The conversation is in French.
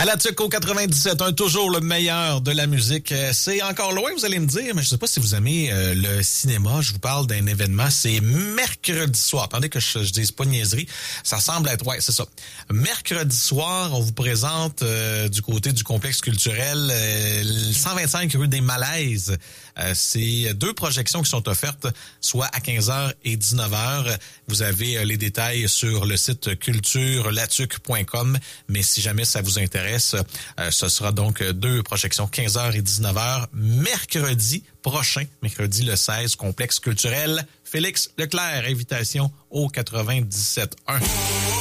À la TUC au 97.1, toujours le meilleur de la musique. C'est encore loin, vous allez me dire, mais je sais pas si vous aimez le cinéma. Je vous parle d'un événement, c'est mercredi soir. Attendez que je dise pas de niaiserie. Ça semble être, ouais, c'est ça. Mercredi soir, on vous présente du côté du complexe culturel 125 rue des Malaises. C'est 2 projections qui sont offertes, soit à 15h et 19h. Vous avez les détails sur le site culturelatuc.com, mais si jamais ça vous intéresse, ce sera donc 2 projections, 15h et 19h, mercredi prochain, mercredi le 16, complexe culturel Félix Leclerc, invitation au 97.1.